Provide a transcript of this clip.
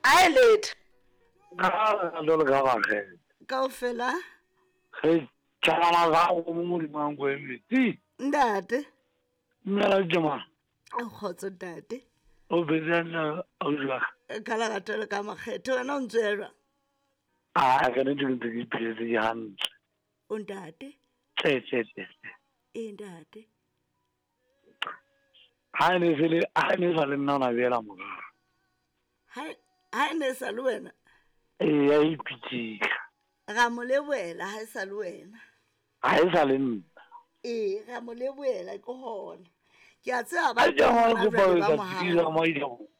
Ai late. Lo ga ba ge. Kaofela. Ge tsala ga o mo di mango emiti. Ntate. Nna jama. O khotso ntate. O bezana o jwa. Kala gatelo ka makgetho wena o ntswelwa. Ga ne di di phele di hantle. O ntate. Tse. Ntate. Ha ne sa le nna na bela mo. Ha ne sa le wena. Ya ipitsika. Ga mo leboela ha sa le wena. Ha e sa le nna. Ga mo leboela ke hona. Ke a tseba ba ja mo go ba ba mo